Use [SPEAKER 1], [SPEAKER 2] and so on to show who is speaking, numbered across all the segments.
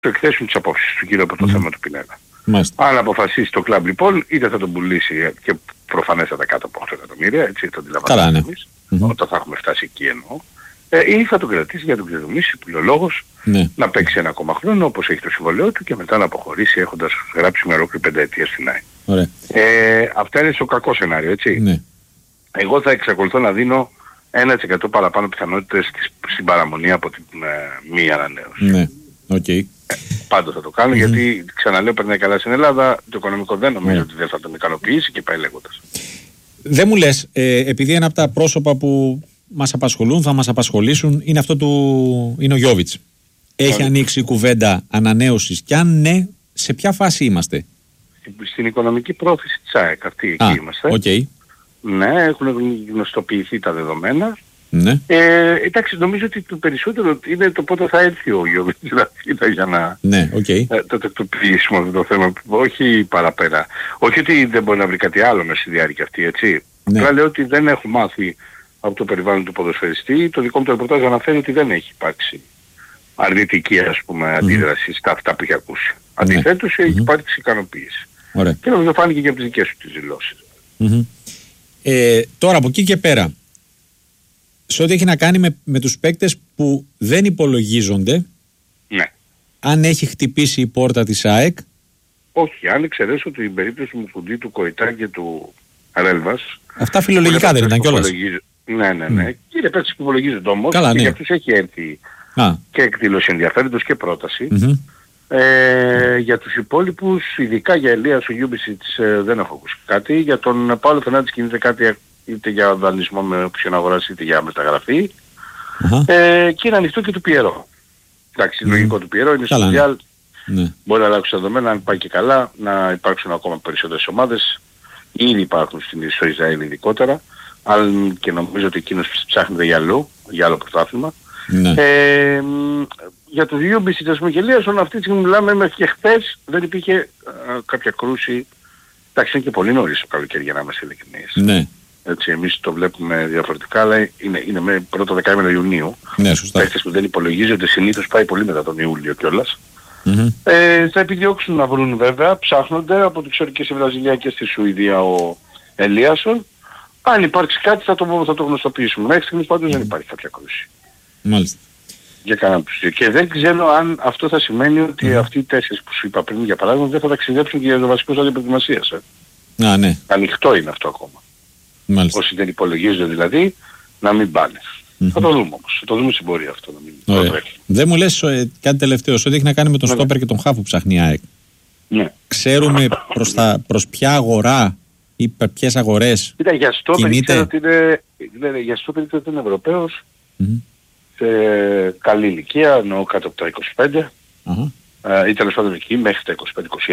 [SPEAKER 1] εκθέσουν τις απόψεις του γύρω από το θέμα του Πινέδα.
[SPEAKER 2] Μάλιστα.
[SPEAKER 1] Αν αποφασίσει το κλαμπ λοιπόν, είτε θα τον πουλήσει και προφανέστατα κάτω από 8 εκατομμύρια, έτσι το αντιλαμβάνουμε εμείς, όταν θα έχουμε φτάσει εκεί εννοώ, ή θα τον κρατήσει για τον κληρονομήσει πουλολόγος, να παίξει ένα ακόμα χρόνο όπως έχει το συμβολέο του και μετά να αποχωρήσει έχοντας γράψει μια ολόκληρη πενταετία στην ΑΕΚ. Αυτά είναι στο κακό σενάριο, έτσι.
[SPEAKER 2] Ναι.
[SPEAKER 1] Εγώ θα εξακολουθώ να δίνω 1% παραπάνω πιθανότητες στην παραμονή από την μη ανανέωση.
[SPEAKER 2] Ναι. Okay.
[SPEAKER 1] Πάντως θα το κάνω γιατί ξαναλέω περνάει καλά στην Ελλάδα, το οικονομικό δεν νομίζω ότι δεν θα τον ικανοποιήσει και πάει λέγοντας.
[SPEAKER 2] Δεν μου λες, επειδή ένα από τα πρόσωπα που μας απασχολούν, θα μας απασχολήσουν, είναι αυτό είναι ο Γιόβιτς. Έχει ανοίξει η κουβέντα ανανέωσης και αν ναι, σε ποια φάση είμαστε?
[SPEAKER 1] Στην οικονομική πρόθεση της ΑΕΚ, εκεί είμαστε.
[SPEAKER 2] Okay.
[SPEAKER 1] Ναι, έχουν γνωστοποιηθεί τα δεδομένα.
[SPEAKER 2] Ναι.
[SPEAKER 1] Εντάξει, νομίζω ότι το περισσότερο είναι το πότε θα έρθει ο Γιώργος για να το τακτοποιήσουμε αυτό το θέμα, όχι παραπέρα. Όχι ότι δεν μπορεί να βρει κάτι άλλο μέσα στη διάρκεια αυτή, έτσι. Απλά λέω ότι δεν έχω μάθει από το περιβάλλον του ποδοσφαιριστή. Το δικό μου το ρεπορτάζ αναφέρει ότι δεν έχει υπάρξει αρνητική, ας πούμε, αντίδραση στα αυτά που έχει ακούσει. Αντιθέτως έχει υπάρξει ικανοποίηση. Και νομίζω φάνηκε και από τις δικές σου τις δηλώσεις.
[SPEAKER 2] Τώρα από εκεί και πέρα, σε ό,τι έχει να κάνει με τους παίκτες που δεν υπολογίζονται, αν έχει χτυπήσει η πόρτα της ΑΕΚ?
[SPEAKER 1] Όχι, αν εξαιρέσω την περίπτωση μου Φουντή, του Κοϊτά και του Ρέλβας.
[SPEAKER 2] Αυτά φιλολογικά δεν ήταν κιόλας?
[SPEAKER 1] Ναι. Κύριε παίκτες που υπολογίζονται όμως, και για αυτούς έχει έρθει και εκδήλωση ενδιαφέροντος και πρόταση. Για τους υπόλοιπους, ειδικά για Ελίας ο Γιούμπισιτς δεν έχω ακούσει κάτι. Για τον Παύλο Φερνάντες κινείται κάτι είτε για δανεισμό με όψιον αγοράς είτε για μεταγραφή. Και είναι ανοιχτό και του Πιερό. Εντάξει, λογικό του Πιερό είναι στο Μουντιάλ. Μπορεί να αλλάξει τα δεδομένα, αν πάει και καλά, να υπάρξουν ακόμα περισσότερες ομάδες. Ήδη υπάρχουν στο Ισραήλ ειδικότερα. Αν και νομίζω ότι εκείνος ψάχνεται για άλλο πρωτάθλημα. Για τους δύο μπισιτασμού και Ελίασον αυτή τη στιγμή μιλάμε μέχρι και χθες δεν υπήρχε κάποια κρούση. Εντάξει, είναι και πολύ νωρίς το καλοκαίρι για να είμαστε ειλικρινείς.
[SPEAKER 2] Ναι.
[SPEAKER 1] Έτσι, εμείς το βλέπουμε διαφορετικά, αλλά είναι με πρώτο δεκαήμερο Ιουνίου.
[SPEAKER 2] Ναι, σωστά.
[SPEAKER 1] Παίκτες που δεν υπολογίζονται συνήθως πάει πολύ μετά τον Ιούλιο κιόλας. Θα επιδιώξουν να βρουν βέβαια, ψάχνονται από ό,τι ξέρω και στη Βραζιλία και στη Σουηδία ο Ελίασον. Αν υπάρξει κάτι θα το γνωστοποιήσουμε. Μέχρι στιγμής πάντως δεν υπάρχει κάποια κρούση.
[SPEAKER 2] Μάλιστα.
[SPEAKER 1] Για κανένα. Και δεν ξέρω αν αυτό θα σημαίνει ότι αυτοί οι 4 που σου είπα πριν για παράδειγμα δεν θα ταξιδέψουν και για το βασικό στάδιο προετοιμασίας.
[SPEAKER 2] Ναι.
[SPEAKER 1] Ανοιχτό είναι αυτό ακόμα.
[SPEAKER 2] Μάλιστα.
[SPEAKER 1] Όσοι δεν υπολογίζονται δηλαδή να μην πάνε. Θα το δούμε όμως. Θα το δούμε στην πορεία αυτό. Να μην
[SPEAKER 2] δεν μου λες κάτι τελευταίο, ό,τι έχει να κάνει με τον στόπερ και τον χαφ που ψάχνει η ΑΕΚ.
[SPEAKER 1] Ναι.
[SPEAKER 2] Ξέρουμε προς ποια αγορά ή ποιες αγορές
[SPEAKER 1] για στόπερ
[SPEAKER 2] κινείται?
[SPEAKER 1] Ξέρω ότι για στόπερ είναι Ευρωπαίος. Σε καλή ηλικία, εννοώ κάτω από τα 25, ή τέλος πάντων εκεί μέχρι τα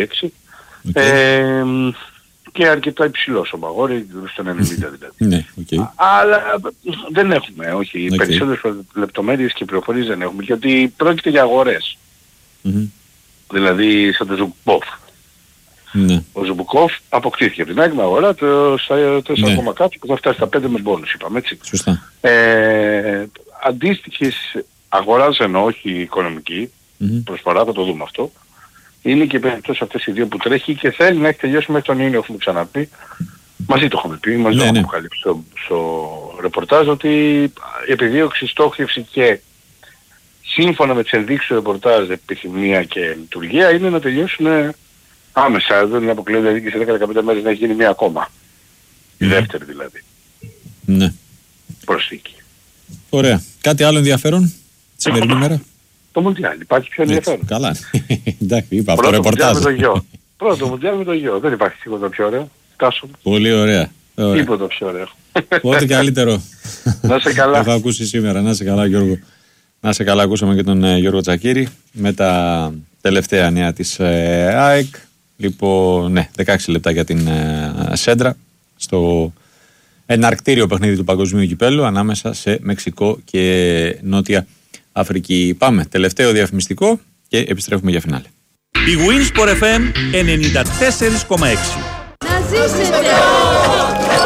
[SPEAKER 1] 25-26, και αρκετά υψηλός ο Μαγόρη, στο 90 δηλαδή. Αλλά δεν έχουμε, όχι, οι περισσότερες λεπτομέρειες και πληροφορίες δεν έχουμε, γιατί πρόκειται για αγορές. Δηλαδή σαν το Ζουμπκόφ. Ο Ζουμπκόφ αποκτήθηκε από την άλλη αγορά το 4 κάτι που θα φτάσει στα 5 με μπόνους, είπαμε έτσι.
[SPEAKER 2] Σωστά.
[SPEAKER 1] Αντίστοιχης αγοράς ενώ όχι οικονομική προσφορά, θα το δούμε αυτό. Είναι και περιπτώσεις αυτές οι δύο που τρέχει και θέλει να έχει τελειώσει μέχρι τον Ιούνιο, έχουμε ξαναπεί. Μαζί το έχουμε πει, μαζί το έχουμε αποκαλύψει στο ρεπορτάζ, ότι η επιδίωξη, στόχευση και σύμφωνα με τις ενδείξεις του ρεπορτάζ, επιθυμία και λειτουργία είναι να τελειώσουν άμεσα. Δεν αποκλείονται δηλαδή και σε 10-15 μέρες να έχει γίνει μία ακόμα. Η δεύτερη δηλαδή.
[SPEAKER 2] Ναι.
[SPEAKER 1] Προσθήκη.
[SPEAKER 2] Ωραία. Κάτι άλλο ενδιαφέρον σημερινή μέρα?
[SPEAKER 1] Το Μουντιάλ. Υπάρχει πιο ενδιαφέρον.
[SPEAKER 2] Καλά. Εντάξει, είπα αυτό το ρεπορτάζ.
[SPEAKER 1] Πρώτο Μουντιάλ με το γιο. Δεν υπάρχει τίποτα πιο ωραίο. Τάσο.
[SPEAKER 2] Πολύ ωραία.
[SPEAKER 1] Τίποτα πιο ωραίο.
[SPEAKER 2] Ό,τι καλύτερο.
[SPEAKER 1] Να σε καλά.
[SPEAKER 2] Έχω ακούσει σήμερα. Να σε καλά, Γιώργο. Να σε καλά, ακούσαμε και τον Γιώργο Τσακίρη με τα τελευταία νέα της ΑΕΚ. Λοιπόν, ναι, 16 λεπτά για την Σέντρα στο εναρκτήριο παιχνίδι του Παγκοσμίου Κυπέλλου ανάμεσα σε Μεξικό και Νότια Αφρική. Πάμε, τελευταίο διαφημιστικό και επιστρέφουμε για φινάλε.
[SPEAKER 3] Η Winsport FM 94,6.
[SPEAKER 4] Να ζήσετε!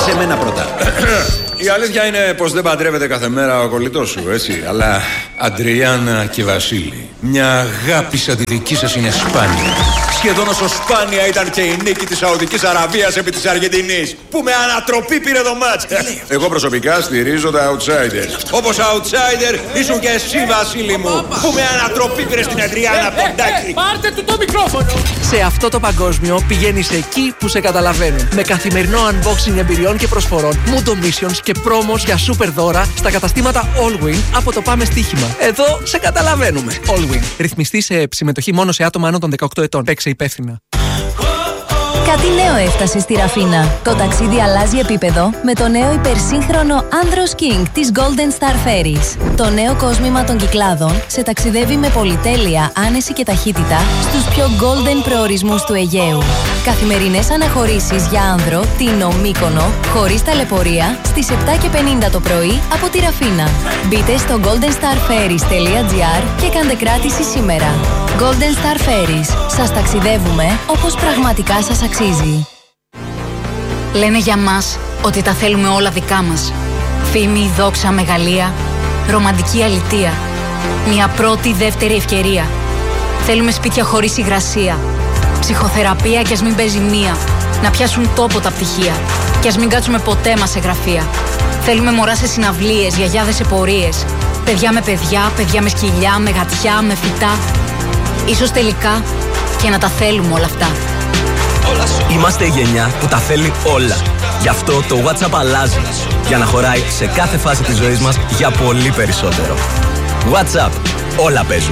[SPEAKER 3] σε μένα πρώτα.
[SPEAKER 4] Η αλήθεια είναι πως δεν παντρεύεται κάθε μέρα ο κολλητός σου, έτσι. Αλλά Αντριάννα και Βασίλη, μια αγάπη σαν τη δική σας είναι σπάνια. Σχεδόν όσο σπάνια ήταν και η νίκη της Σαουδικής Αραβίας επί της Αργεντινής, που με ανατροπή πήρε το μάτς. Εγώ προσωπικά στηρίζω τα outsiders. Όπως outsider ήσουν και εσύ, Βασίλη μου, που με ανατροπή πήρε στην Αντριάννα Ποντάκη.
[SPEAKER 5] Πάρτε του το μικρόφωνο.
[SPEAKER 6] Σε αυτό το παγκόσμιο πηγαίνεις εκεί που σε καταλαβαίνουν. Με καθημερινό unboxing εμπειριών και προσφορών, Mundo Missions και promos για super δώρα στα καταστήματα Allwin από το Πάμε Στοίχημα. Εδώ σε καταλαβαίνουμε. Allwin. Ρυθμιστή σε συμμετοχή μόνο σε άτομα άνω των 18 ετών. Παίξε υπεύθυνα.
[SPEAKER 7] Κάτι νέο έφτασε στη Ραφίνα. Το ταξίδι αλλάζει επίπεδο με το νέο υπερσύγχρονο Andros King της Golden Star Ferries. Το νέο κόσμημα των Κυκλάδων σε ταξιδεύει με πολυτέλεια, άνεση και ταχύτητα στους πιο golden προορισμούς του Αιγαίου. Καθημερινές αναχωρήσεις για άνδρο, Τίνο, Μύκονο, χωρίς ταλαιπωρία, στις 7:50 το πρωί από τη Ραφίνα. Μπείτε στο goldenstarferries.gr και κάντε κράτηση σήμερα. Golden Star Ferries. Σας ταξιδεύουμε όπως πραγματικά σας αξίζει.
[SPEAKER 8] Λένε για μας ότι τα θέλουμε όλα δικά μας. Φήμη, δόξα, μεγαλεία, ρομαντική αλητεία. Μια πρώτη, δεύτερη ευκαιρία. Θέλουμε σπίτια χωρίς υγρασία. Ψυχοθεραπεία κι ας μην παίζει μία. Να πιάσουν τόπο τα πτυχία. Κι ας μην κάτσουμε ποτέ μας σε γραφεία. Θέλουμε μωρά σε συναυλίες, γιαγιάδες σε πορείες. Παιδιά με παιδιά, παιδιά με σκυλιά, με γατιά, με φυτά. Ίσως τελικά και να τα θέλουμε όλα αυτά.
[SPEAKER 9] Είμαστε η γενιά που τα θέλει όλα. Γι' αυτό το WhatsApp αλλάζει. Για να χωράει σε κάθε φάση της ζωής μας για πολύ περισσότερο. WhatsApp. Όλα παίζουν.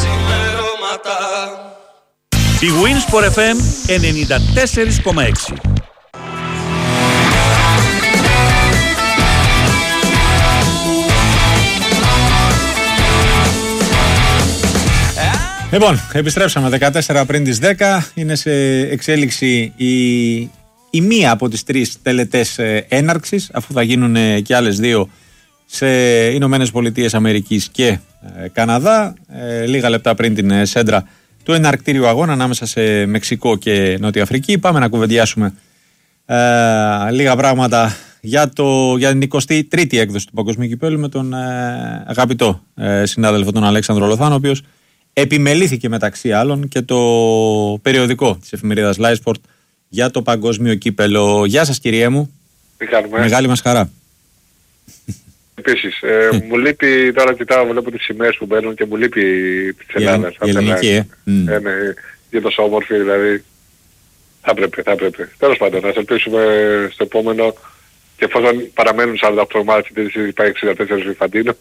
[SPEAKER 10] Η Winsport FM 94,6.
[SPEAKER 2] Λοιπόν, επιστρέψαμε 14 πριν τις 10. Είναι σε εξέλιξη η μία από τις τρεις τελετές έναρξης, αφού θα γίνουν και άλλες δύο σε Ηνωμένες Πολιτείες Αμερικής και Καναδά, λίγα λεπτά πριν την σέντρα του εναρκτήριου αγώνα ανάμεσα σε Μεξικό και Νότια Αφρική. Πάμε να κουβεντιάσουμε λίγα πράγματα για την 23η έκδοση του Παγκοσμίου Κυπέλλου με τον αγαπητό συνάδελφο τον Αλέξανδρο Λοθάνο, ο οποίος επιμελήθηκε μεταξύ άλλων και το περιοδικό της εφημερίδας Livesport για το Παγκόσμιο Κύπελλο. Γεια σας, κυριέ μου.
[SPEAKER 1] Τι κάνουμε?
[SPEAKER 2] Μεγάλη μας χαρά.
[SPEAKER 1] Επίσης, μου λείπει, τώρα κοιτάω, βλέπω τις σημαίες που μπαίνουν και μου λείπει της Ελλάδας.
[SPEAKER 2] Η ελληνική,
[SPEAKER 1] είναι τόσο όμορφη, δηλαδή. Θα έπρεπε. Τέλος πάντων, να ελπίσουμε στο επόμενο, και εφόσον παραμένουν 48 ομάδες και πάει 64 Βυφαντίνο.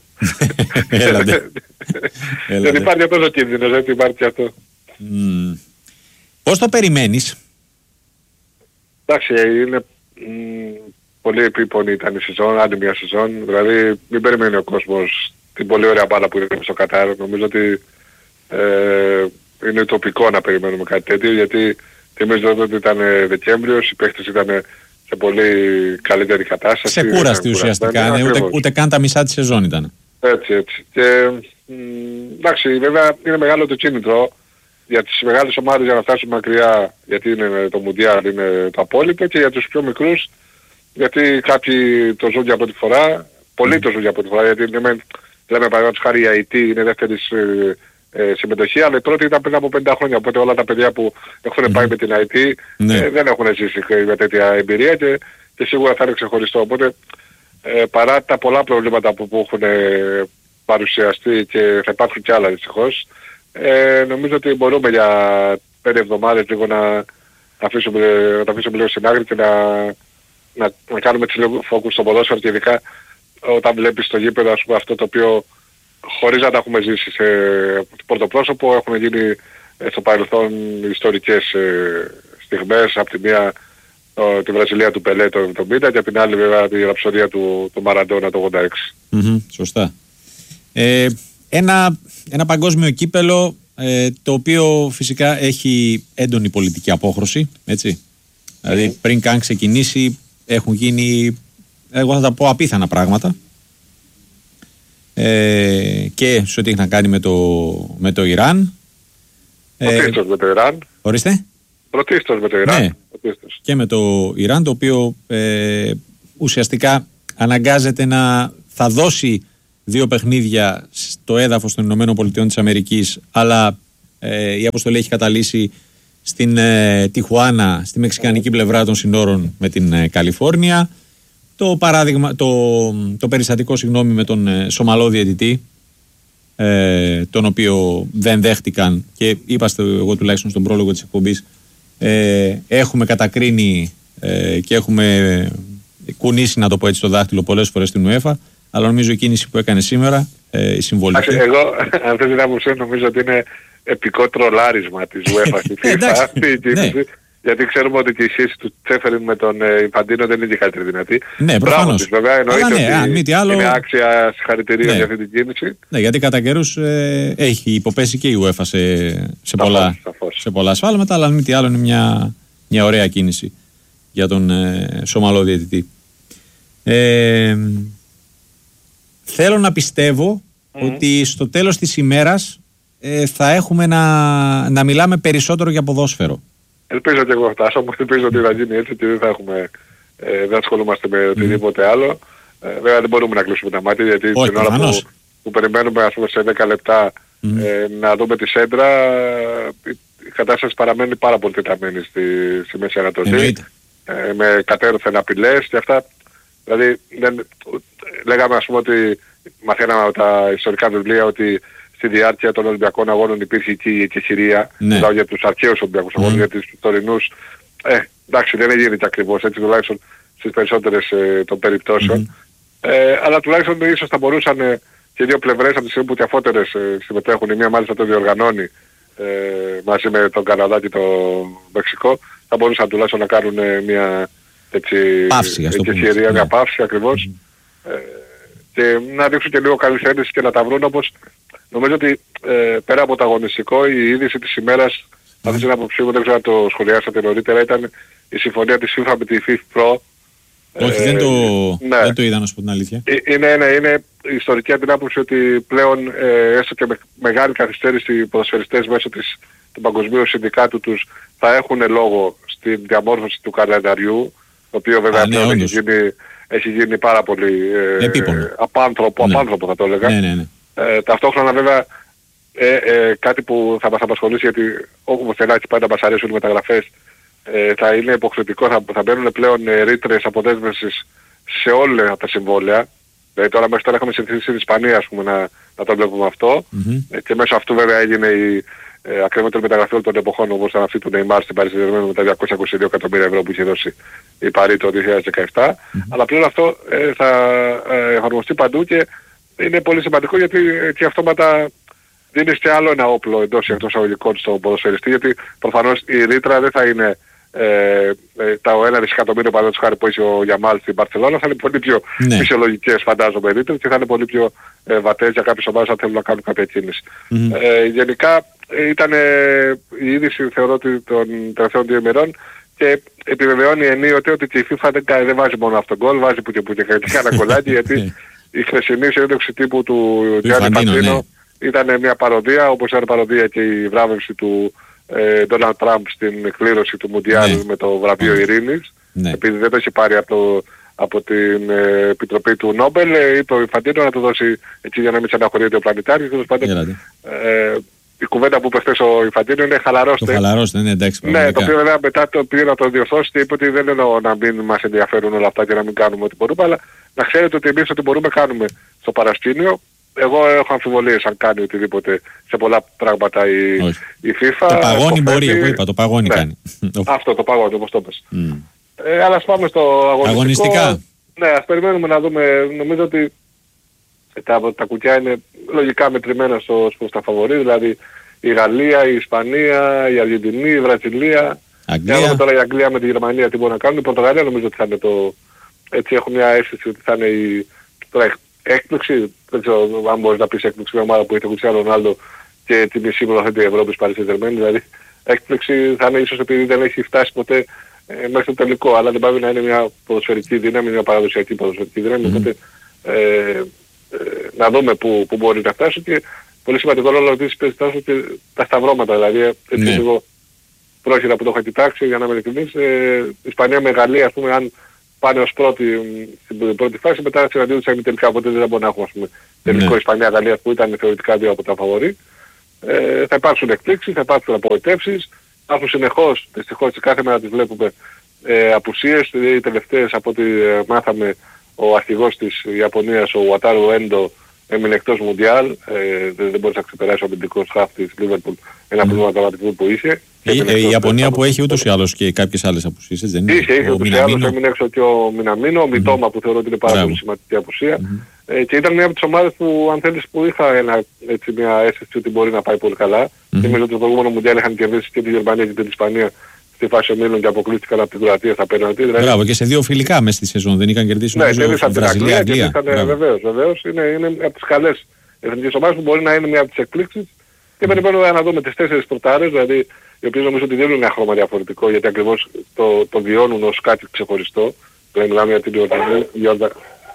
[SPEAKER 1] Δεν υπάρχει τόσο κίνδυνος, δεν υπάρχει και αυτό.
[SPEAKER 2] Πώς το περιμένεις?
[SPEAKER 1] Εντάξει, είναι πολύ επίπονη ήταν η σεζόν, άλλη μια σεζόν. Δηλαδή μην περιμένει ο κόσμος την πολύ ωραία μπάλα που είναι στο Κατάρ. Νομίζω ότι είναι ουτοπικό να περιμένουμε κάτι τέτοιο, γιατί θυμίζω ότι ήταν Δεκέμβριος, οι παίχτες ήταν σε πολύ καλύτερη κατάσταση.
[SPEAKER 2] Ξεκούραστη ουσιαστικά, ούτε καν τα μισά της σεζόν ήταν.
[SPEAKER 1] Έτσι. Και εντάξει, βέβαια είναι μεγάλο το κίνητρο για τις μεγάλες ομάδες για να φτάσουν μακριά, γιατί είναι το Μουντιάλ, είναι το απόλυτο, και για τους πιο μικρούς, γιατί κάποιοι το ζουν για πρώτη φορά, πολλοί το ζουν για πρώτη φορά, γιατί λέμε παραδείγματος χάρη η ΑΕΤ είναι δεύτερη συμμετοχή, αλλά η πρώτη ήταν πριν από 50 χρόνια, οπότε όλα τα παιδιά που έχουν πάει με την ΑΕΤ δεν έχουν ζήσει με τέτοια εμπειρία και σίγουρα θα είναι ξεχωριστό. Οπότε παρά τα πολλά προβλήματα που έχουν παρουσιαστεί και θα υπάρχουν κι άλλα δυστυχώς, νομίζω ότι μπορούμε για 5 εβδομάδες λίγο να αφήσουμε λίγο στην άκρη και να κάνουμε λίγο focus στο ποδόσφαιρο, και ειδικά όταν βλέπεις στο γήπεδο, ας πούμε, αυτό το οποίο χωρίς να τα έχουμε ζήσει σε πρωτοπρόσωπο έχουν γίνει στο παρελθόν ιστορικές στιγμές. Από τη μία τη Βραζιλία του Πελέ το 70 και από την άλλη βέβαια τη ραψοδία του Μαραντόνα το 86.
[SPEAKER 2] Σωστά. Ένα παγκόσμιο κύπελλο το οποίο φυσικά έχει έντονη πολιτική απόχρωση, έτσι. Δηλαδή πριν καν ξεκινήσει έχουν γίνει, εγώ θα τα πω, απίθανα πράγματα, και σε ό,τι έχει να κάνει με το Ιράν.
[SPEAKER 1] Πρωτίστως με το Ιράν.
[SPEAKER 2] Ορίστε.
[SPEAKER 1] Πρωτίστως με το Ιράν.
[SPEAKER 2] Ναι. Και με το Ιράν, το οποίο ουσιαστικά αναγκάζεται θα δώσει 2 παιχνίδια στο έδαφος των ΗΠΑ, αλλά η αποστολή έχει καταλύσει στην Τιχουάνα, στη μεξικανική πλευρά των συνόρων με την Καλιφόρνια. Το περιστατικό με τον Σομαλό διαιτητή, τον οποίο δεν δέχτηκαν και είπαστε εγώ τουλάχιστον στον πρόλογο της εκπομπής, έχουμε κατακρίνει και έχουμε κουνήσει, να το πω έτσι, το δάχτυλο πολλές φορές στην UEFA, αλλά νομίζω η κίνηση που έκανε σήμερα, η συμβολική.
[SPEAKER 1] Εγώ, αν θες να μου πει, νομίζω ότι είναι επικό τρολάρισμα της UEFA στη FIFA αυτή η κίνηση. Γιατί ξέρουμε ότι και η σχέση του Τσέφεριν με τον Ιντφαντίνο δεν είναι καλύτερη δυνατή.
[SPEAKER 2] Ναι, προφανώς.
[SPEAKER 1] Βέβαια, εννοείται ότι άλλο, είναι άξια συγχαρητηρία για αυτή την κίνηση.
[SPEAKER 2] Ναι, γιατί κατά καιρούς έχει υποπέσει και η UEFA σε πολλά ασφάλματα, αλλά αν μη τι άλλο είναι μια ωραία κίνηση για τον Σομαλό διαιτητή. Θέλω να πιστεύω ότι στο τέλος της ημέρας θα έχουμε να μιλάμε περισσότερο για ποδόσφαιρο.
[SPEAKER 1] Ελπίζω και εγώ φτάσω, όμως ελπίζω ότι θα γίνει έτσι και δεν ασχολούμαστε με οτιδήποτε άλλο. Βέβαια δεν μπορούμε να κλείσουμε τα μάτια, γιατί την ώρα που περιμένουμε, ας πούμε, σε 10 λεπτά να δούμε τη σέντρα, η κατάσταση παραμένει πάρα πολύ τεταμένη στη Μέση Ανατολή, με κατέρωθεν απειλές και αυτά. Δηλαδή λέγαμε, ας πούμε, ότι μαθαίναμε από τα ιστορικά βιβλία ότι στη διάρκεια των Ολυμπιακών Αγώνων υπήρχε και η εκεχηρία. Μιλάω για τους αρχαίους Ολυμπιακούς Αγώνες, για τους τωρινούς. Εντάξει, δεν έγινε και ακριβώς έτσι, τουλάχιστον στις περισσότερες των περιπτώσεων. Αλλά τουλάχιστον ίσως θα μπορούσαν και 2 πλευρές, από τη στιγμή που και αφότερες συμμετέχουν, η μία μάλιστα το διοργανώνει μαζί με τον Καναδά και το Μεξικό, θα μπορούσαν τουλάχιστον να κάνουν μια εκεχηρία, μια παύση ακριβώς. Και να δείξουν και λίγο καλή θέληση και να τα βρουν, όπως νομίζω ότι πέρα από το αγωνιστικό, η είδηση της ημέρας, αυτή την άποψή μου, δεν ξέρω αν το σχολιάσατε νωρίτερα, ήταν η συμφωνία της FIFA με τη FIFA Pro.
[SPEAKER 2] Όχι, δεν το είδα, να σου πω την αλήθεια.
[SPEAKER 1] Είναι ιστορική από την άποψη ότι πλέον έστω και με μεγάλη καθυστέρηση οι ποδοσφαιριστές μέσω του Παγκοσμίου Συνδικάτου τους θα έχουν λόγο στην διαμόρφωση του καλενταριού, το οποίο βέβαια πλέον έχει γίνει πάρα πολύ απάνθρωπο θα το έλεγα. Ταυτόχρονα βέβαια κάτι που θα μας απασχολήσει, γιατί όπως θέλει πάντα μας αρέσουν οι μεταγραφές, θα είναι υποχρεωτικό, θα μπαίνουν πλέον ρήτρες αποδέσμευσης σε όλα τα συμβόλαια. Τώρα μέχρι τώρα είχαμε συνηθίσει στην Ισπανία, ας πούμε, να το βλέπουμε αυτό. Και μέσω αυτού βέβαια έγινε η ακραίωτερη μεταγραφή όλων των εποχών, όπως ήταν αυτή του Neymar στην Paris Saint-Germain με τα 222 εκατομμύρια ευρώ που είχε δώσει η Paris το 2017. Αλλά πλέον αυτό θα εφαρμοστεί παντού και είναι πολύ σημαντικό, γιατί έτσι αυτόματα δίνεις και άλλο ένα όπλο εντός ή εκτός αγωγικών στον ποδοσφαιριστή, γιατί προφανώς η ρήτρα δεν θα είναι τα 1 δισεκατομμύριο παραδείγματος χάρη που έχει ο Γιαμάλ στην Μπαρσελόνα, θα είναι πολύ πιο φυσιολογικές φαντάζομαι ρήτρες και θα είναι πολύ πιο βατές για κάποιες ομάδες αν θέλουν να κάνουν κάποια κίνηση. Γενικά ήταν η είδηση, θεωρώ, των τελευταίων 2 ημερών και επιβεβαιώνει ενίοτε ότι και η FIFA δεν βάζει μόνο αυτόν γκολ, βάζει που και ένα γκολάκι, γιατί η χθεσινή συνέντευξη τύπου του Gianni Infantino ήταν μια παροδία, όπως ήταν παροδία και η βράβευση του Donald Trump στην εκπλήρωση του Μουντιάλ με το βραβείο Ειρήνης, επειδή δεν το έχει πάρει από την Επιτροπή του Νόμπελ, είπε ο Infantino να το δώσει έτσι για να μην στεναχωρείται ο πλανητάριος. Τέλος πάντων, η κουβέντα που είπε χθες ο Infantino είναι χαλαρώστε.
[SPEAKER 2] Ναι, εντάξει.
[SPEAKER 1] Ναι, το οποίο βέβαια μετά το πήγε να το διορθώσει και είπε ότι δεν εννοώ να μην μας ενδιαφέρουν όλα αυτά και να μην κάνουμε ό,τι μπορούμε, αλλά να ξέρετε ότι εμείς ό,τι μπορούμε κάνουμε στο παρασκήνιο. Εγώ έχω αμφιβολίες αν κάνει οτιδήποτε σε πολλά πράγματα η FIFA.
[SPEAKER 2] Το παγώνει μπορεί, εγώ είπα, το παγώνει κάνει.
[SPEAKER 1] Αυτό το παγώνει, όπως το πες. Αλλά ας πάμε στο αγωνιστικά. Ναι, ας περιμένουμε να δούμε. Νομίζω ότι τα κουκιά είναι λογικά μετρημένα στα φαβορί, δηλαδή η Γαλλία, η Ισπανία, η Αργεντινή, η Βραζιλία. Για να δούμε τώρα η Αγγλία με τη Γερμανία τι μπορεί να κάνουν. Η Πορτογαλία νομίζω ότι θα είναι έτσι έχω μια αίσθηση ότι θα είναι έκπληξη. Δεν ξέρω αν μπορείς να πεις έκπληξη μια ομάδα που έχει τον Κριστιάνο Ρονάλντο και τη μισή πρωταθλήτρια Ευρώπης Paris Saint-Germain. Δηλαδή έκπληξη θα είναι ίσως επειδή δεν έχει φτάσει ποτέ μέχρι το τελικό, αλλά δεν πάει να είναι μια ποδοσφαιρική δύναμη, μια παραδοσιακή ποδοσφαιρική δύναμη. Οπότε να δούμε πού μπορεί να φτάσει και πολύ σημαντικό ρόλο ότι παίζει και τα σταυρώματα. Δηλαδή έτσι λίγο πρόχειρα που το έχω κοιτάξει, για να είμαι ειλικρινής, Ισπανία με Γαλλία, ας πούμε, αν πάνε ως πρώτοι στην πρώτη φάση, μετά συναντιούνται στα ημιτελικά, οπότε δεν μπορεί να έχουμε, ας πούμε, τελικό Ισπανία-Γαλλία που ήταν θεωρητικά δύο από τα φαβορί. Θα υπάρξουν εκπλήξεις, θα υπάρξουν απογοητεύσεις, υπάρχουν συνεχώς, δυστυχώς κάθε μέρα τις βλέπουμε, απουσίες. Οι τελευταίες από ό,τι μάθαμε, ο αρχηγός της Ιαπωνίας, ο Ουατάρου Έντο, έμεινε εκτός Μουντιάλ, δεν μπορούσε να ξεπεράσει ο αμυντικός χαφ της Λίβερπουλ ένα πρόβλημα τραυματισμού που είχε.
[SPEAKER 2] Η Ιαπωνία που έχει ούτως ή άλλως και κάποιες άλλες απουσίες, δεν είναι?
[SPEAKER 1] Είχε ούτως ή άλλως, έμεινε έξω και ο Μιναμίνο, ο Μιτόμα που θεωρώ ότι είναι πάρα πολύ σημαντική απουσία. Και ήταν μια από τις ομάδες που, αν θέλεις, που είχα μια αίσθηση ότι μπορεί να πάει πολύ καλά. Θυμίζω ότι το προηγούμενο Μουντιάλ είχαν κερδίσει και τη Γερμανία και την Ισπανία στη φάση ομίλων και αποκλείστηκαν από την Κροατία στα πέναλτι.
[SPEAKER 2] Μπράβο, και σε δύο φιλικά μέσα στη σεζόν δεν είχαν κερδίσει.
[SPEAKER 1] Ναι, κερδίσαν την Αγγλία. Βεβαίως. Είναι από τις καλές εθνικές ομάδες που μπορεί να είναι μια από τις εκπλήξεις. Και περιμένουμε να δούμε τις 4 πρωτάρες, δηλαδή οι οποίες νομίζω ότι δίνουν ένα χρώμα διαφορετικό, γιατί ακριβώς το βιώνουν ως κάτι ξεχωριστό. Δηλαδή μιλάμε για την Ιορδανία.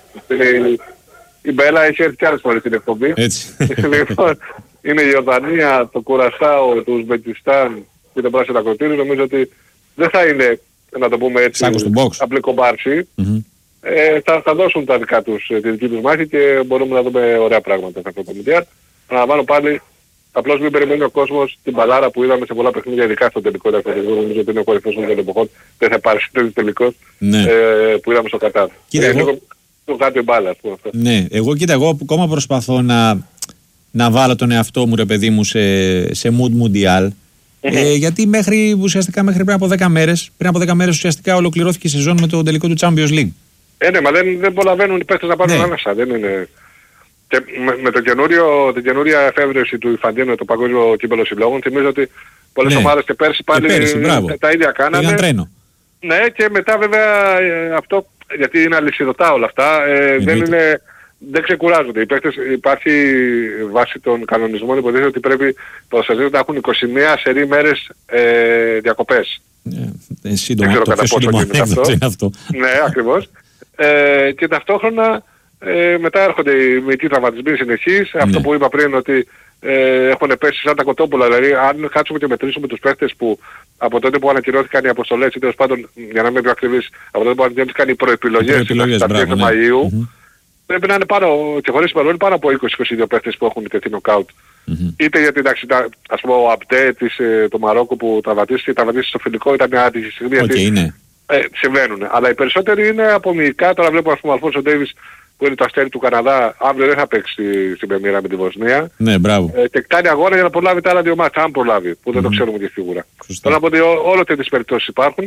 [SPEAKER 1] Η Μπέλα έχει έρθει κι άλλες φορές στην εκπομπή. Είναι η Ιορδανία, το Κουρασάο, το Ουσμπεκιστάν και το Πράσινο Ακροτήρι. Νομίζω ότι δεν θα είναι, να το πούμε έτσι, απλή κομπάρση. Θα δώσουν τα δικά τους, τη δική τους μάχη και μπορούμε να δούμε ωραία πράγματα σε αυτό το Μουντιάλ. Αναλαμβάνω πάλι, απλώς μην περιμένει ο κόσμος την μπαλάρα που είδαμε σε πολλά παιχνίδια, ειδικά στο τελικό δεύτερο. Νομίζω ότι είναι ο κορυφαίος των εποχών. Δεν θα υπάρξει τέτοιος τελικός που είδαμε στο Κατάρ. Το κάτω μπάλα, ας πούμε.
[SPEAKER 2] Ναι, εγώ ακόμα προσπαθώ να βάλω τον εαυτό μου, ρε παιδί μου, σε mood Mundial. Γιατί ουσιαστικά μέχρι πριν από 10 μέρες, ουσιαστικά ολοκληρώθηκε η σεζόν με το τελικό του Champions League.
[SPEAKER 1] Ναι, μα δεν προλαβαίνουν οι παίκτες να πάρουν ανάσα. Δεν είναι... Και με την καινούρια εφεύρεση του Ιφαντίνου, το Παγκόσμιο Κύπελλο Συλλόγων, θυμίζω ότι πολλές ομάδες και πέρσι πάλι τα ίδια κάνανε. Ναι, και μετά βέβαια αυτό, γιατί είναι αλυσιδωτά όλα αυτά, δεν ξεκουράζονται. Οι παίκτες, υπάρχει βάση των κανονισμών, υποτίθεται ότι πρέπει ποδοσφαιριστές να έχουν 21 σερί μέρες διακοπές.
[SPEAKER 2] Σύντομα, το πιο σύντομο ανέκδοτο είναι αυτό.
[SPEAKER 1] Ναι, ακριβώς. Και ταυτόχρονα μετά έρχονται οι μυϊκοί τραυματισμοί συνεχείς. Αυτό που είπα πριν, ότι έχουν πέσει σαν τα κοτόπουλα. Δηλαδή, αν κάτσουμε και μετρήσουμε τους παίκτες που από τότε που ανακοινώθηκαν οι αποστολές, ή τέλος πάντων, για να είμαι πιο ακριβής, από τότε που ανακοινώθηκαν οι προεπιλογές στα αρχές του Μαΐου, πρέπει να είναι και χωρίς υπερβολή πάνω από 20-22 παίκτες που έχουν τεθεί νοκάουτ. Είτε γιατί, ας πούμε, ο Αμπτέ του Μαρόκου που τραυματίστηκε στο φιλικό ήταν μια άτυχη στιγμή, γιατί συμβαίνουν. Αλλά οι περισσότεροι είναι από μυϊκά. Τώρα βλέπω, ας πούμε, ο Αλφόνσο Ντέιβις, που είναι το αστέρι του Καναδά, αύριο δεν θα παίξει στην Πρεμιέρα με τη Βοσνία.
[SPEAKER 2] Ναι, μπράβο.
[SPEAKER 1] Και κάνει αγώνα για να προλάβει τα άλλα δύο μάτια, αν προλάβει, που δεν το ξέρουμε και σίγουρα. Θέλω να πω ότι όλες τις περιπτώσεις υπάρχουν.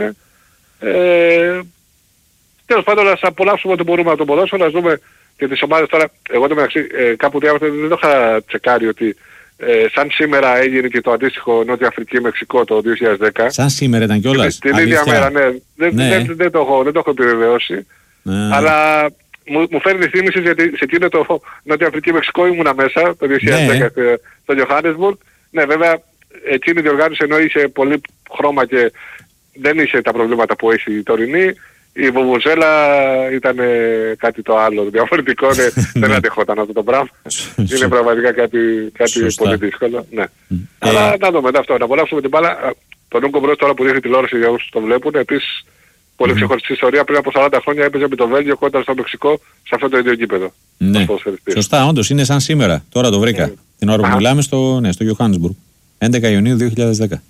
[SPEAKER 1] Τέλος πάντων, να απολαύσουμε ό,τι μπορούμε από το ποδόσφαιρο, να δούμε και τις ομάδες τώρα. Εγώ το μεταξύ κάπου διάβασα, δεν το είχα τσεκάρει, ότι σαν σήμερα έγινε και το αντίστοιχο Νότια Αφρική-Μεξικό το 2010.
[SPEAKER 2] Σαν σήμερα ήταν κιόλας.
[SPEAKER 1] Την ίδια μέρα, ναι. Δεν το έχω επιβεβαιώσει. Αλλά μου φέρνει θύμηση, γιατί σε εκείνο το Νότια Αφρική-Μεξικό ήμουνα μέσα το 2010 στο Johannesburg. Ναι, βέβαια εκείνη η διοργάνωση, ενώ είχε πολύ χρώμα και δεν είχε τα προβλήματα που έχει η τωρινή, η βουβουζέλα ήταν κάτι το άλλο διαφορετικό. Δεν αντεχόταν αυτό το πράγμα. Είναι πραγματικά κάτι πολύ δύσκολο. Ναι. Αλλά να δούμε αυτό, να απολαύσουμε την μπάλα. Τον Ούγκο Μπρος τώρα που δείχνει τηλεόραση για όσους το βλέπουν, επίσης πολύ ξεχωριστή ιστορία. Πριν από 40 χρόνια έπαιζε με το Βέλγιο κόντρα στο Μεξικό σε αυτό το ίδιο γήπεδο.
[SPEAKER 2] Ναι. Σωστά, όντως είναι σαν σήμερα. Τώρα το βρήκα. Την ώρα που μιλάμε στο Johannesburg. 11 Ιουνίου 2010.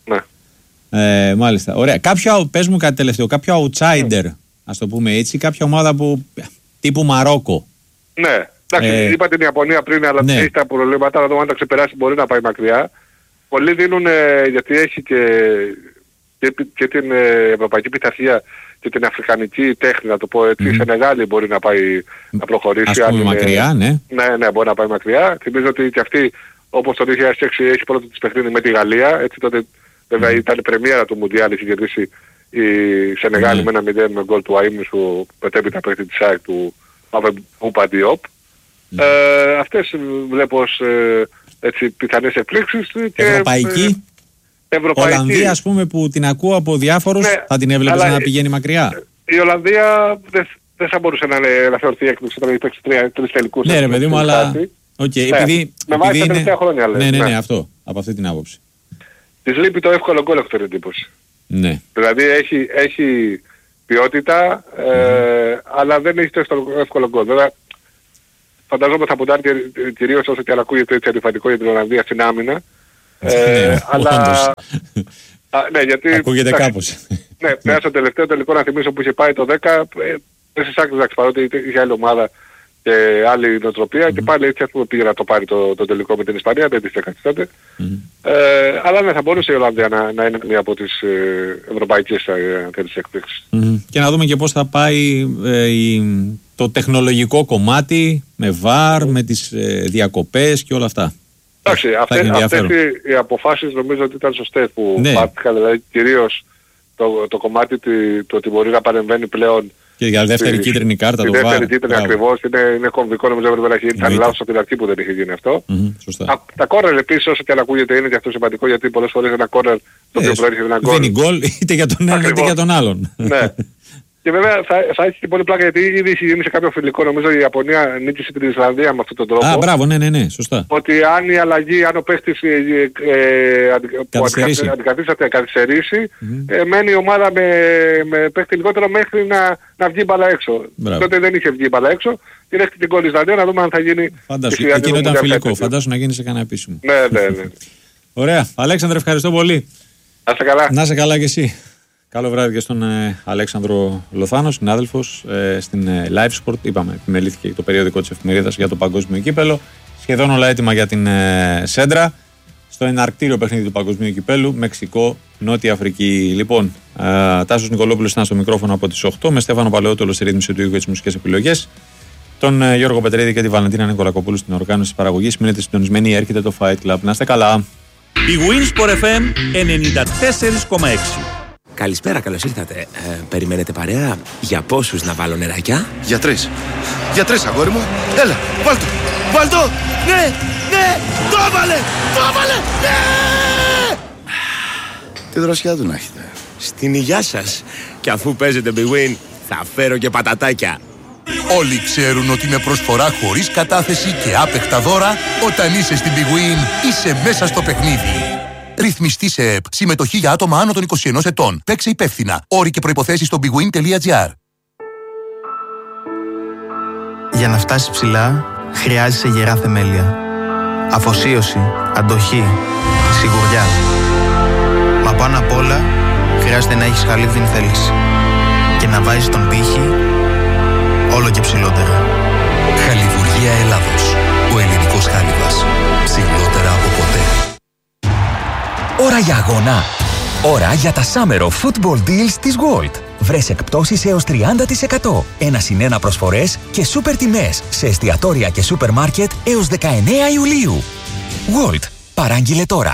[SPEAKER 1] Ναι.
[SPEAKER 2] Μάλιστα. Ωραία. Πες μου κάτι τελευταίο. Κάποιο outsider, ας το πούμε έτσι, κάποια ομάδα που τύπου Μαρόκο.
[SPEAKER 1] Ναι. Εντάξει, είπα την Ιαπωνία πριν, αλλά έχει τα προβλήματα. Να δούμε αν τα ξεπεράσει, μπορεί να πάει μακριά. Πολλοί δίνουν, γιατί έχει και την ευρωπαϊκή πειθαρχία και την αφρικανική τέχνη, να το πω έτσι. Σε Σενεγάλη μπορεί να πάει να προχωρήσει.
[SPEAKER 2] Ας πούμε μακριά, ναι.
[SPEAKER 1] Ναι, μπορεί να πάει μακριά. Θυμίζω ότι και αυτή, όπως το 2006 έχει πρώτο της παιχνίδι με τη Γαλλία, έτσι τότε βέβαια ήταν η πρεμιέρα του Μουντιάλ, είχε κερδίσει η Σενεγάλη με 1-0 με γκολ του Αΐμνησου, μετέπειτα παίκτη της ΑΕΚ του Μαυρούπα Διόπ. Αυτές βλέπω ως πιθανές εκπλήξεις.
[SPEAKER 2] Ευρωπαϊκή. Ολλανδία, ας πούμε, που την ακούω από διάφορους, θα την έβλεπες να πηγαίνει μακριά.
[SPEAKER 1] Η Ολλανδία δεν θα μπορούσε να θεωρηθεί έκπληξη όταν έχει παίξει τρεις τελικούς.
[SPEAKER 2] Ναι, ρε παιδί μου, αλλά επειδή
[SPEAKER 1] με βάση τα τελευταία χρόνια, λέει.
[SPEAKER 2] Ναι, αυτό, από αυτή την άποψη.
[SPEAKER 1] Της λείπει το εύκολο γκολ, έχω την εντύπωση.
[SPEAKER 2] Ναι.
[SPEAKER 1] Δηλαδή έχει ποιότητα, αλλά δεν έχει το εύκολο γκολ. Βέβαια, φανταζόμαι θα ποντάρει κυρίως όσο και αν ακούγεται έτσι αντιφατικό για την Ολλανδία στην άμυνα. Αλλά... ναι, γιατί...
[SPEAKER 2] Ακούγεται κάπως.
[SPEAKER 1] Ναι, πέρασε το τελευταίο τελικό, να θυμίσω, που είχε πάει το 10, στις άκρες, παρότι είχε άλλη ομάδα και άλλη νοοτροπία, και πάλι έτσι, ας πούμε, πήγε να το πάρει το τελικό με την Ισπανία, δεν της έκανε τότε. Αλλά ναι, θα μπορούσε η Ολλανδία να είναι μία από τις ευρωπαϊκές εκπλήξεις.
[SPEAKER 2] Και να δούμε και πώς θα πάει το τεχνολογικό κομμάτι, με VAR, με τις διακοπές και όλα αυτά.
[SPEAKER 1] Εντάξει, αυτές οι αποφάσεις νομίζω ότι ήταν σωστές που πάτυχαν, δηλαδή κυρίως το κομμάτι το ότι μπορεί να παρεμβαίνει πλέον. Και για
[SPEAKER 2] δεύτερη κίτρινη κάρτα το VAR.
[SPEAKER 1] Δεύτερη κίτρινη ακριβώς, είναι κομβικό, νομίζω έπρεπε να έχει γίνει. Ήταν λάθος από την αρχή που δεν είχε γίνει αυτό. Τα κόρνερ επίσης, όσο και αν ακούγεται, είναι και αυτό σημαντικό, γιατί πολλές φορές ένα κόρνερ το οποίο προέρχεται ένα γκολ.
[SPEAKER 2] Δεν είναι γκολ είτε για τον ένα είτε για τον άλλον.
[SPEAKER 1] Ναι. Και βέβαια θα έχει και πολύ πλάκα, γιατί ήδη έχει γίνει σε κάποιο φιλικό, νομίζω η Ιαπωνία νίκησε την Ισλανδία με αυτόν τον τρόπο.
[SPEAKER 2] Μπράβο, ναι, σωστά.
[SPEAKER 1] Ότι αν η αλλαγή, αν ο παίχτης καθυστερήσει, μένει η ομάδα με παίχτη λιγότερο μέχρι να βγει μπαλά έξω. Τότε δεν είχε βγει μπαλά έξω, την έχει την γκολ Ισλανδία, να δούμε αν θα γίνει.
[SPEAKER 2] Φαντάσου, εκείνο ήταν φιλικό, φαντάσου να γίνει σε κανένα επίσημο.
[SPEAKER 1] Ναι.
[SPEAKER 2] Ωραία, Αλέξανδρε, ευχαριστώ πολύ.
[SPEAKER 1] Να είσαι καλά.
[SPEAKER 2] Να είσαι καλά κι εσύ. Καλό βράδυ και στον Αλέξανδρο Λοθάνο, συνάδελφος στην Live Sport. Είπαμε, επιμελήθηκε το περιοδικό της εφημερίδας για το παγκόσμιο κύπελο. Σχεδόν όλα έτοιμα για την Σέντρα. Στο εναρκτήριο παιχνίδι του παγκοσμίου κυπέλου, Μεξικό, Νότια Αφρική. Λοιπόν, Τάσος Νικολόπουλος ήταν στο μικρόφωνο από τις 8, με Στέφανο Παλαιότολο στη ρύθμιση του ήχου και τις μουσικές επιλογές. Τον Γιώργο Πετρίδη και τη Βαλεντίνα Νικολακοπούλου στην οργάνωση της παραγωγής. Μείνετε συντονισμένοι, έρχεται το Fight Club. Να είστε καλά.
[SPEAKER 10] Η Winsport FM 94,6.
[SPEAKER 3] Καλησπέρα, καλώς ήρθατε. Περιμένετε παρέα? Για πόσους να βάλω νεράκια?
[SPEAKER 5] Για 3. Για 3, αγόρι μου. Έλα, βάλτο. Ναι, το έβαλε, ναι! Τι δροσιά του να έχετε.
[SPEAKER 3] Στην υγειά σας. Και αφού παίζετε Big Win, θα φέρω και πατατάκια.
[SPEAKER 11] Όλοι ξέρουν ότι με προσφορά χωρίς κατάθεση και άπεχτα δώρα, όταν είσαι στην Big Win, είσαι μέσα στο παιχνίδι. Ρυθμιστή σε ΕΠ. Συμμετοχή για άτομα άνω των 21 ετών. Παίξε υπεύθυνα. Όροι και προϋποθέσεις στο bigwin.gr.
[SPEAKER 12] Για να φτάσεις ψηλά, χρειάζεσαι γερά θεμέλια. Αφοσίωση, αντοχή, σιγουριά. Μα πάνω απ' όλα, χρειάζεται να έχεις χαλίβδινη θέληση. Και να βάζεις τον πύχη όλο και ψηλότερα.
[SPEAKER 11] Χαλιβουργία Ελλάδος. Ο ελληνικός χάλιβας. Ψηλότερα από ποτέ.
[SPEAKER 13] Ώρα για αγώνα. Ώρα για τα Summer of Football Deals της Gold. Βρες εκπτώσεις έως 30%. 1+1 προσφορές και σούπερ τιμές σε εστιατόρια και σούπερ μάρκετ έως 19 Ιουλίου. Gold. Παράγγειλε τώρα.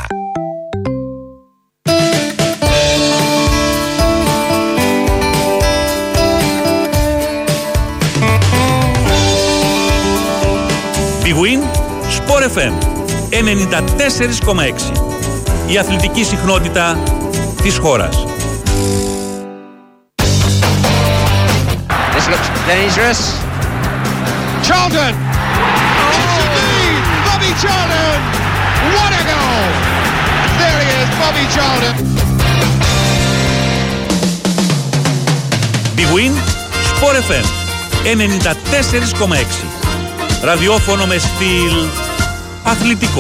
[SPEAKER 10] Big Win Sport FM 94,6. Η αθλητική συχνότητα της χώρας.
[SPEAKER 14] This looks dangerous. Charlton! Yes, indeed! Bobby Charlton! What a goal! There he is, Bobby Charlton!
[SPEAKER 10] Big Win Sport FM 94,6. Ραδιόφωνο με στυλ αθλητικό.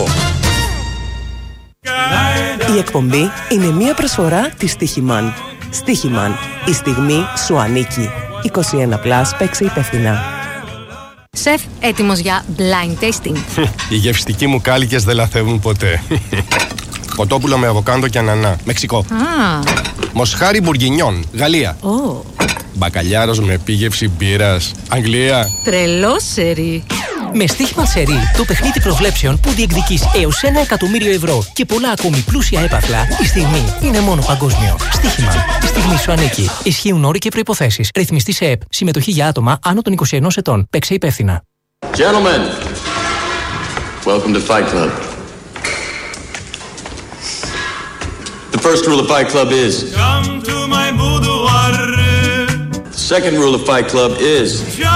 [SPEAKER 15] Η εκπομπή είναι μία προσφορά της Στίχημαν. Στίχημαν. Η στιγμή σου ανήκει. 21+, παίξε υπεύθυνα.
[SPEAKER 8] Σεφ, έτοιμος για blind tasting?
[SPEAKER 16] Οι γευστικοί μου κάλικες δεν λαθεύουν ποτέ. Κοτόπουλο με αβοκάντο και ανανά, Μεξικό. Μοσχάρι μπουργκινιόν, Γαλλία. Μπακαλιάρος με επίγευση μπύρας, Αγγλία.
[SPEAKER 8] Τρελό σερί.
[SPEAKER 17] Με Στίχημαν Σερί, το παιχνίδι προβλέψεων που διεκδικείς έως 1 εκατομμύριο ευρώ και πολλά ακόμη πλούσια έπαθλα, η στιγμή είναι μόνο παγκόσμιο. Στίχημαν. Η στιγμή σου ανήκει. Ισχύουν όροι και προϋποθέσεις. Ρυθμιστή σε ΕΠ. Συμμετοχή για άτομα άνω των 21 ετών. Παίξε υπεύθυνα.
[SPEAKER 18] Gentlemen, welcome to Fight Club. The first rule of Fight Club is come to my boudoir. The second rule of Fight Club is